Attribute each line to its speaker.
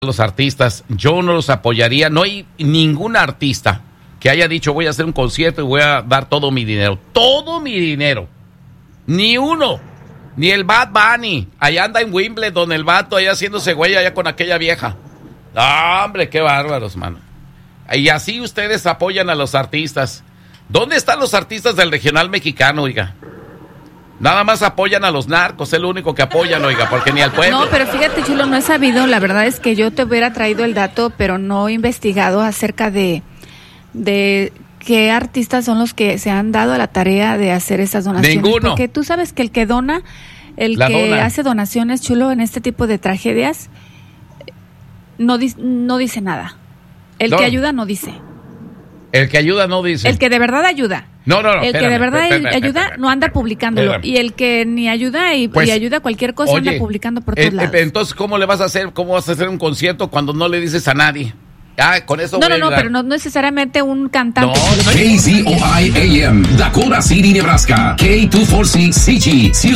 Speaker 1: los artistas, yo no los apoyaría. No hay ningún artista que haya dicho voy a hacer un concierto y voy a dar todo mi dinero, ni uno, ni el Bad Bunny, allá anda en Wimbledon el vato, allá haciéndose güey allá con aquella vieja. No, hombre, qué bárbaros, mano. Y así ustedes apoyan a los artistas. ¿Dónde están los artistas del regional mexicano, oiga? Nada más apoyan a los narcos, es lo único que apoyan, oiga, porque ni al pueblo.
Speaker 2: No, pero fíjate, Chulo, no he sabido, la verdad es que yo te hubiera traído el dato, pero no he investigado acerca de qué artistas son los que se han dado a la tarea de hacer esas donaciones.
Speaker 1: Ninguno.
Speaker 2: Porque tú sabes que el que dona, hace donaciones, Chulo, en este tipo de tragedias, no dice nada. El que ayuda no dice.
Speaker 1: El que ayuda no dice.
Speaker 2: El que de verdad ayuda.
Speaker 1: No.
Speaker 2: El que de verdad ayuda no anda publicándolo. Y el que ni ayuda y ayuda cualquier cosa, anda publicando por todos lados.
Speaker 1: Entonces, ¿cómo le vas a hacer? ¿Cómo vas a hacer un concierto cuando no le dices a nadie? Con eso
Speaker 2: No, pero no necesariamente un cantante.
Speaker 3: KZOI AM, Dakota City, Nebraska. K246CG.